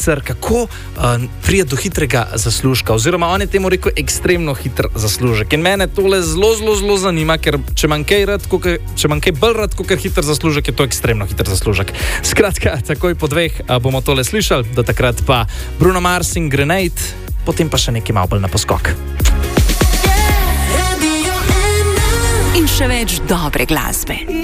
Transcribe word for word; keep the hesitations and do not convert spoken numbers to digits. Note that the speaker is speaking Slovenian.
sicer kako uh, prije do hitrega zaslužka, oziroma on je temu rekel ekstremno hiter zaslužek. In mene tole zelo, zelo, zelo zanima, ker če manj kaj rad, kukaj, če manj kaj bolj rad, kot hiter zaslužek, je to ekstremno hiter zaslužek. Skratka, takoj po dveh uh, bomo tole slišali, do takrat pa Bruno Mars in Grenade, potem pa še nekaj malo bolj na poskok. In še več dobre glasbe.